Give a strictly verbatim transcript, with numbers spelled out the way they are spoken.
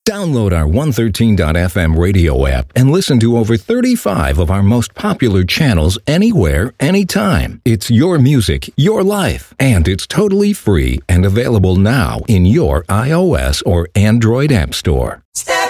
Download our one thirteen dot f m radio app and listen to over thirty-five of our most popular channels anywhere, anytime. It's your music, your life, and it's totally free and available now in your iOS or Android app store. Step